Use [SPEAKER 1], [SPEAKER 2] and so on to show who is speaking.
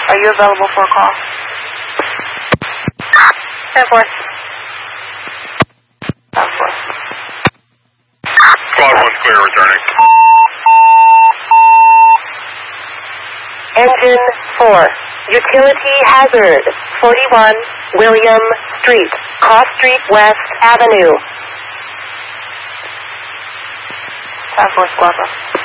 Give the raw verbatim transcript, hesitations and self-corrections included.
[SPEAKER 1] Are you available for a call? ten four. ten four.
[SPEAKER 2] Squad one clear, returning.
[SPEAKER 1] Engine four. Utility hazard. forty-one William Street. Cross Street West Avenue. ten four, Squad one.